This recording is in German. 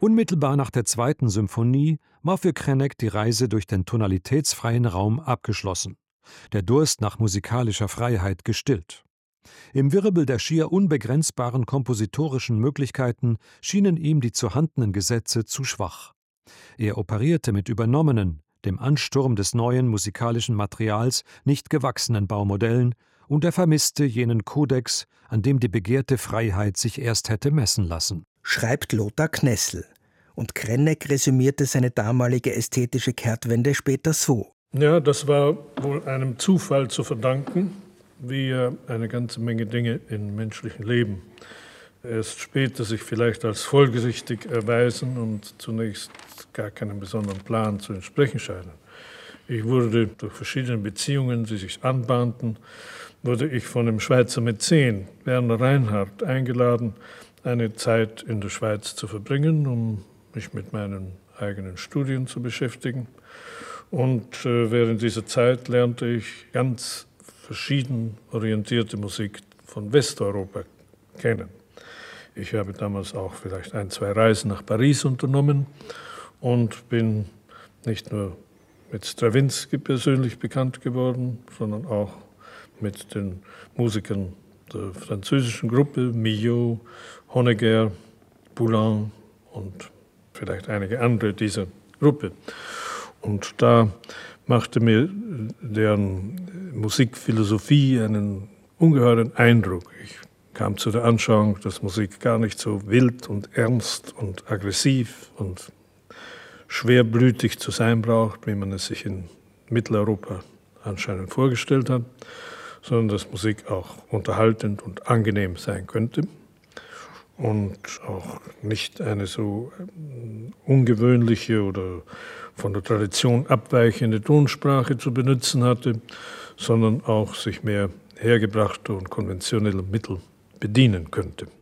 Unmittelbar nach der zweiten Symphonie war für Křenek die Reise durch den tonalitätsfreien Raum abgeschlossen, der Durst nach musikalischer Freiheit gestillt. Im Wirbel der schier unbegrenzbaren kompositorischen Möglichkeiten schienen ihm die zuhandenen Gesetze zu schwach. Er operierte mit übernommenen, dem Ansturm des neuen musikalischen Materials nicht gewachsenen Baumodellen, und er vermisste jenen Kodex, an dem die begehrte Freiheit sich erst hätte messen lassen. Schreibt Lothar Knessel. Und Křenek resümierte seine damalige ästhetische Kehrtwende später so: Ja, das war wohl einem Zufall zu verdanken, wie eine ganze Menge Dinge im menschlichen Leben erst später sich vielleicht als folgerichtig erweisen und zunächst gar keinem besonderen Plan zu entsprechen scheinen. Ich wurde durch verschiedene Beziehungen, die sich anbahnten, wurde ich von dem Schweizer Mäzen Werner Reinhardt eingeladen, eine Zeit in der Schweiz zu verbringen, um mich mit meinen eigenen Studien zu beschäftigen. Und während dieser Zeit lernte ich ganz verschieden orientierte Musik von Westeuropa kennen. Ich habe damals auch vielleicht 1, 2 Reisen nach Paris unternommen und bin nicht nur mit Strawinsky persönlich bekannt geworden, sondern auch mit den Musikern der französischen Gruppe, Milhaud, Honegger, Poulenc und vielleicht einige andere dieser Gruppe. Und da machte mir deren Musikphilosophie einen ungeheuren Eindruck. Ich kam zu der Anschauung, dass Musik gar nicht so wild und ernst und aggressiv und schwerblütig zu sein braucht, wie man es sich in Mitteleuropa anscheinend vorgestellt hat, sondern dass Musik auch unterhaltend und angenehm sein könnte und auch nicht eine so ungewöhnliche oder von der Tradition abweichende Tonsprache zu benutzen hatte, sondern auch sich mehr hergebrachter und konventioneller Mittel bedienen könnte.